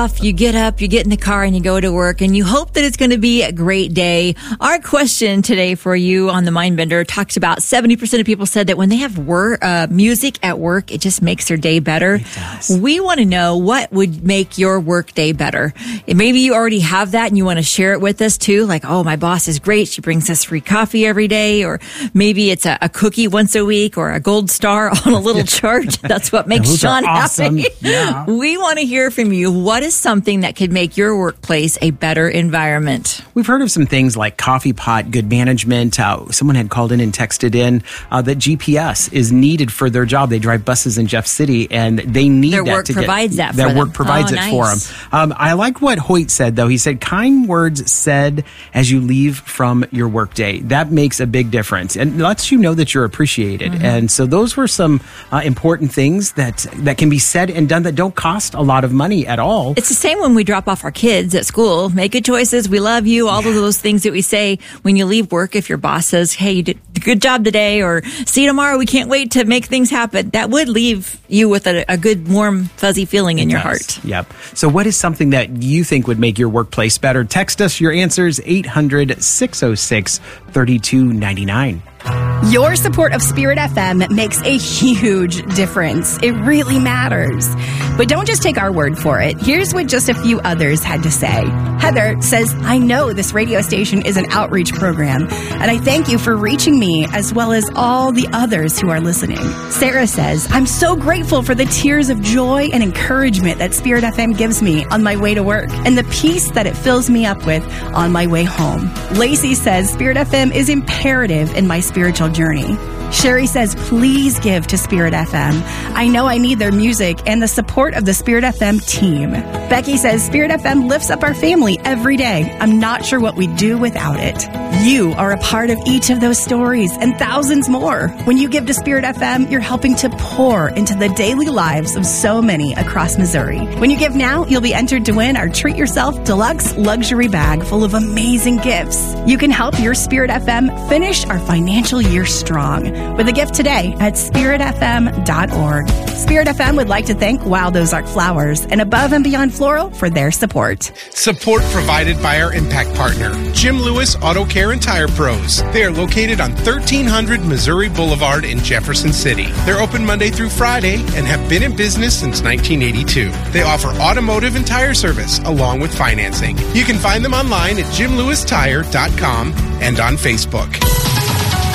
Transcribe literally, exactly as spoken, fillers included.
You get up, you get in the car, and you go to work, and you hope that it's going to be a great day. Our question today for you on the Mindbender talks about seventy percent of people said that when they have work, uh, music at work, it just makes their day better. It does. We want to know what would make your work day better. And maybe you already have that and you want to share it with us too. Like, oh, my boss is great. She brings us free coffee every day. Or maybe it's a, a cookie once a week or a gold star on a little chart. That's what makes Sean awesome. happy. Yeah. We want to hear from you. What is something that could make your workplace a better environment? We've heard of some things like coffee pot, good management. Uh, someone had called in and texted in uh, that G P S is needed for their job. They drive buses in Jeff City, and they need their that work to provides get, that. Their for work them. provides oh, it nice. for them. Um, I like what Hoyt said, though. He said, "Kind words said as you leave from your workday." That makes a big difference and lets you know that you're appreciated. Mm-hmm. And so those were some uh, important things that that can be said and done that don't cost a lot of money at all. It's the same when we drop off our kids at school. Make good choices. We love you. All yeah. of those things that we say when you leave work. If your boss says, "Hey, you did a good job today," or "See you tomorrow. We can't wait to make things happen," that would leave you with a, a good, warm, fuzzy feeling in it your does. heart. Yep. So what is something that you think would make your workplace better? Text us your answers, eight hundred, six oh six, three two nine nine. Your support of Spirit F M makes a huge difference. It really matters. But don't just take our word for it. Here's what just a few others had to say. Heather says, "I know this radio station is an outreach program, and I thank you for reaching me as well as all the others who are listening." Sarah says, "I'm so grateful for the tears of joy and encouragement that Spirit F M gives me on my way to work and the peace that it fills me up with on my way home." Lacey says, "Spirit F M is imperative in my spiritual journey." Sherry says, "Please give to Spirit F M. I know I need their music and the support of the Spirit F M team." Becky says, "Spirit F M lifts up our family every day. I'm not sure what we'd do without it." You are a part of each of those stories and thousands more. When you give to Spirit F M, you're helping to pour into the daily lives of so many across Missouri. When you give now, you'll be entered to win our Treat Yourself Deluxe Luxury Bag full of amazing gifts. You can help your Spirit F M finish our financial year strong with a gift today at spirit f m dot org. Spirit F M would like to thank Wild Ozark Flowers and Above and Beyond Floral for their support. Support provided by our impact partner, Jim Lewis Auto Care and Tire Pros. They are located on thirteen hundred Missouri Boulevard in Jefferson City. They're open Monday through Friday and have been in business since nineteen eighty-two. They offer automotive and tire service along with financing. You can find them online at jim lewis tire dot com and on Facebook.